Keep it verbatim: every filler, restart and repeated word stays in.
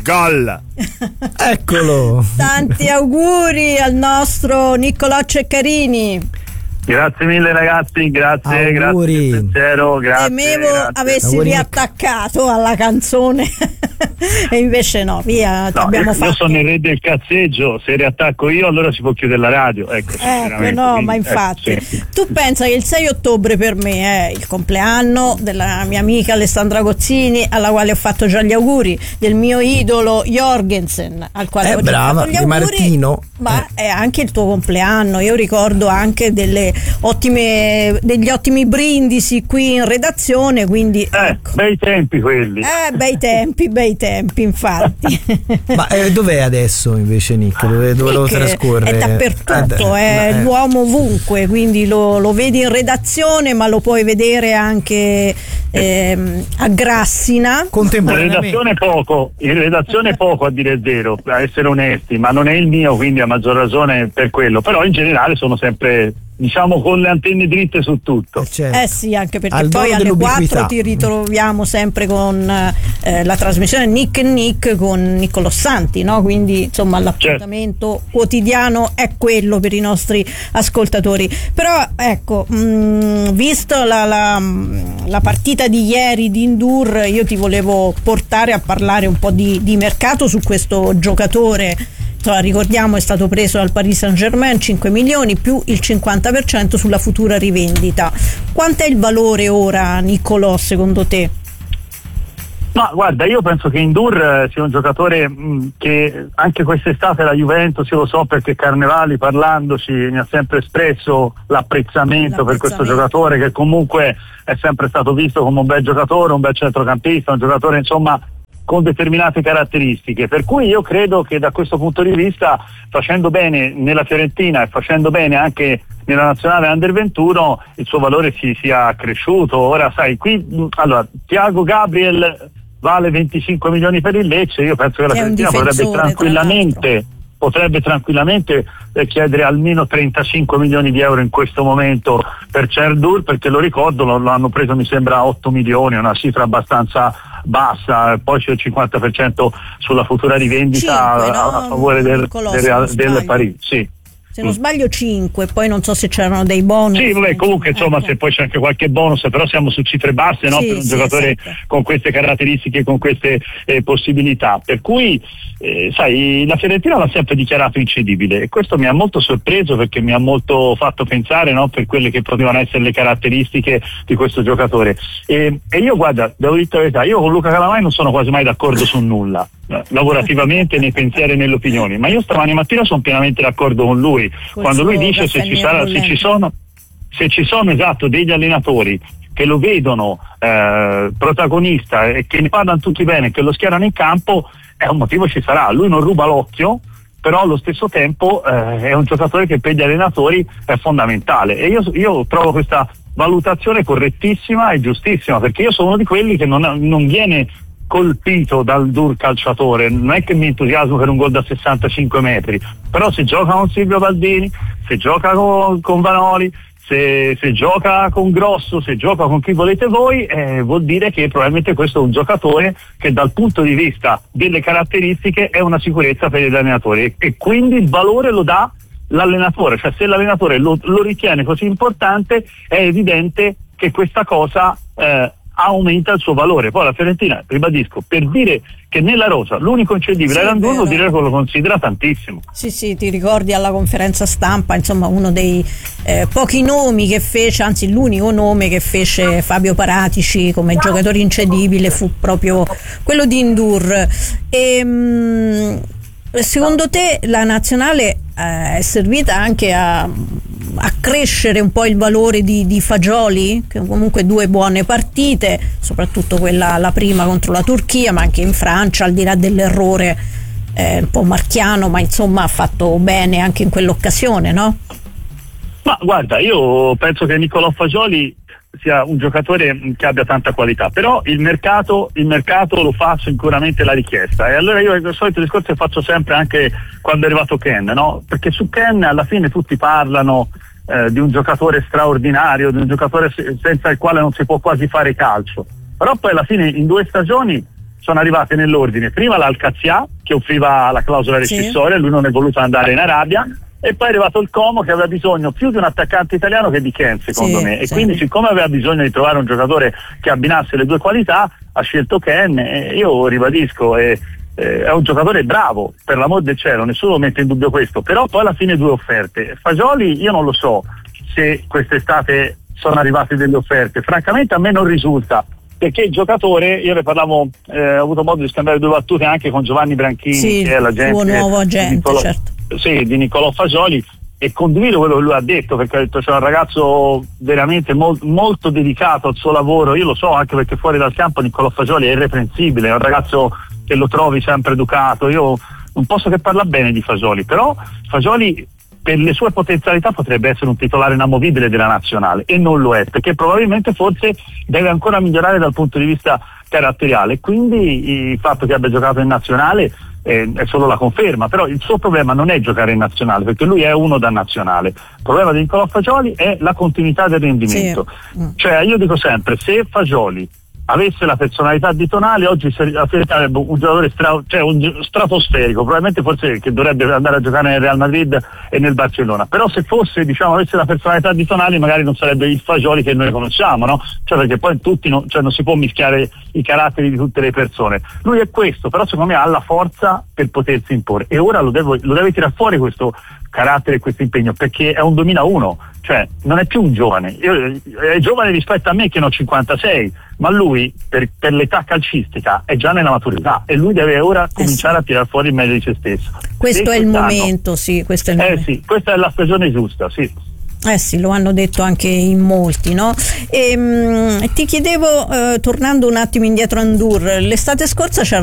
gol. Eccolo. Tanti auguri al nostro Niccolò Ceccarini. Grazie mille ragazzi, grazie, auguri. grazie sincero, grazie. Temevo grazie. avessi auguri. riattaccato alla canzone e invece no, via, No, abbiamo io, fatto. io sono il re del cazzeggio, se riattacco io allora si può chiudere la radio. Ecco, Ecco, no, quindi, ma infatti ecco, sì. tu pensa che il sei ottobre per me è il compleanno della mia amica Alessandra Gozzini, alla quale ho fatto già gli auguri, del mio idolo Jorgensen, al quale Eh, ho già brava, fatto gli di auguri, Martino. ma Eh. è anche il tuo compleanno. Io ricordo anche delle ottime degli ottimi brindisi qui in redazione, quindi Eh, ecco. bei tempi quelli. Eh, bei tempi, bei tempi, infatti. Ma eh, dov'è adesso invece Nick? Dove, dove lo Nick trascorre? è dappertutto, Eh, è eh. l'uomo ovunque, quindi lo, lo vedi in redazione, ma lo puoi vedere anche ehm, a Grassina. In Contemporaneamente. redazione poco, in redazione poco a dire il vero, a essere onesti, ma non è il mio, quindi a maggior ragione per quello, però in generale sono sempre, diciamo, con le antenne dritte su tutto. Eh, certo. Eh sì, anche perché Al poi dono alle dell'ubiquità. quattro ti ritroviamo sempre con eh, la trasmissione Nick e Nick con Niccolò Santi, no? Quindi insomma l'appuntamento quotidiano è quello per i nostri ascoltatori. Però ecco, mh, visto la, la, la partita di ieri di N'Dour, io ti volevo portare a parlare un po' di, di mercato su questo giocatore. Insomma, ricordiamo è stato preso dal Paris Saint-Germain, cinque milioni più il cinquanta per cento sulla futura rivendita. Quant'è il valore ora, Niccolò, secondo te? Ma guarda, io penso che N'Dour sia un giocatore mh, che anche quest'estate la Juventus, io lo so perché Carnevali parlandoci mi ha sempre espresso l'apprezzamento, per questo giocatore che comunque è sempre stato visto come un bel giocatore, un bel centrocampista, un giocatore insomma con determinate caratteristiche, per cui io credo che da questo punto di vista, facendo bene nella Fiorentina e facendo bene anche nella nazionale Under ventuno, il suo valore si sia cresciuto. Ora sai, qui allora Thiago Gabriel vale venticinque milioni per il Lecce, io penso che la Fiorentina potrebbe tranquillamente potrebbe tranquillamente eh, chiedere almeno trentacinque milioni di euro in questo momento per N'Dour, perché lo ricordo lo, lo hanno preso mi sembra otto milioni, una cifra abbastanza bassa, poi c'è il cinquanta per cento sulla futura rivendita cinque, no? a, a favore del, Nicolò, del, Real, del Paris, sì. Se non sbaglio cinque, poi non so se c'erano dei bonus. Sì, vabbè, comunque insomma ecco. Se poi c'è anche qualche bonus, però siamo su cifre basse, no? Sì, Per un sì, giocatore esatto. con queste caratteristiche, con queste eh, possibilità. Per cui, eh, sai, la Fiorentina l'ha sempre dichiarato incedibile e questo mi ha molto sorpreso perché mi ha molto fatto pensare, no? Per quelle che potevano essere le caratteristiche di questo giocatore. E, e io, guarda, devo dire la verità, io con Luca Calamai non sono quasi mai d'accordo su nulla. Lavorativamente nei pensieri e nelle opinioni, ma io stamani mattina sono pienamente d'accordo con lui Col quando lui suo dice se ci, sarà, se ci sono se ci sono esatto degli allenatori che lo vedono eh, protagonista e che ne parlano tutti bene, che lo schierano in campo, è un motivo ci sarà. Lui non ruba l'occhio, però allo stesso tempo eh, è un giocatore che per gli allenatori è fondamentale e io, io trovo questa valutazione correttissima e giustissima, perché io sono uno di quelli che non, non viene colpito dal N'Dour calciatore, non è che mi entusiasmo per un gol da sessantacinque metri, però se gioca con Silvio Baldini, se gioca con, con Vanoli, se, se gioca con Grosso, se gioca con chi volete voi, eh, vuol dire che probabilmente questo è un giocatore che dal punto di vista delle caratteristiche è una sicurezza per gli allenatori e, e quindi il valore lo dà l'allenatore, cioè se l'allenatore lo, lo ritiene così importante è evidente che questa cosa eh, aumenta il suo valore. Poi la Fiorentina, ribadisco, per dire che nella rosa l'unico incedibile sì, era N'Dour, vuol dire che lo considera tantissimo. Sì, sì, ti ricordi alla conferenza stampa, insomma, uno dei eh, pochi nomi che fece, anzi l'unico nome che fece Fabio Paratici come giocatore incedibile fu proprio quello di N'Dour. E, mh, secondo te la nazionale eh, è servita anche a, a crescere un po' il valore di, di Fagioli, che comunque due buone partite, soprattutto quella la prima contro la Turchia, ma anche in Francia, al di là dell'errore eh, un po' marchiano, ma insomma ha fatto bene anche in quell'occasione, no? Ma guarda, io penso che Niccolò Fagioli sia un giocatore che abbia tanta qualità, però il mercato il mercato lo fa sicuramente la richiesta, e allora io il solito discorso che faccio sempre anche quando è arrivato Ken, no? Perché su Ken alla fine tutti parlano eh, di un giocatore straordinario, di un giocatore senza il quale non si può quasi fare calcio, però poi alla fine in due stagioni sono arrivate nell'ordine prima l'Alcazia che offriva la clausola rescissoria, sì. Lui non è voluto andare in Arabia, e poi è arrivato il Como che aveva bisogno più di un attaccante italiano che di Ken, secondo sì, me, e sì. Quindi siccome aveva bisogno di trovare un giocatore che abbinasse le due qualità, ha scelto Ken, e io ribadisco, e, eh, è un giocatore bravo, per l'amor del cielo, nessuno mette in dubbio questo, però poi alla fine due offerte. Fagioli io non lo so se quest'estate sono arrivate delle offerte, francamente a me non risulta, perché il giocatore, io ne parlavo, eh, ho avuto modo di scambiare due battute anche con Giovanni Branchini, sì, che è l'agente, suo nuovo agente, Niccolò, certo. Sì, di Niccolò Fagioli, e condivido quello che lui ha detto, perché ha detto c'è un ragazzo veramente mol, molto dedicato al suo lavoro, io lo so anche perché fuori dal campo Niccolò Fagioli è irreprensibile, è un ragazzo che lo trovi sempre educato, io non posso che parla bene di Fagioli, però Fagioli per le sue potenzialità potrebbe essere un titolare inamovibile della nazionale, e non lo è, perché probabilmente forse deve ancora migliorare dal punto di vista caratteriale, quindi il fatto che abbia giocato in nazionale eh, è solo la conferma, però il suo problema non è giocare in nazionale, perché lui è uno da nazionale. Il problema di Niccolò Fagioli è la continuità del rendimento, sì. Cioè io dico sempre, se Fagioli avesse la personalità di Tonali, oggi sarebbe un giocatore stra, cioè un stratosferico, probabilmente forse che dovrebbe andare a giocare nel Real Madrid e nel Barcellona, però se fosse, diciamo, avesse la personalità di Tonali magari non sarebbe il Fagioli che noi conosciamo, no? Cioè perché poi tutti no, cioè non si può mischiare i caratteri di tutte le persone. Lui è questo, però secondo me ha la forza per potersi imporre, e ora lo, devo, lo deve tirare fuori questo carattere e questo impegno, perché è un duemilauno, cioè non è più un giovane. Io, è giovane rispetto a me che ne ho cinquantasei, ma lui per, per l'età calcistica è già nella maturità, e lui deve ora eh cominciare sì. a tirar fuori il meglio di se stesso. Questo è il momento, sì, questo è il eh momento. sì, questa è la stagione giusta, sì. Eh sì, lo hanno detto anche in molti, no? E, mh, ti chiedevo, eh, tornando un attimo indietro a Ndur, l'estate scorsa c'era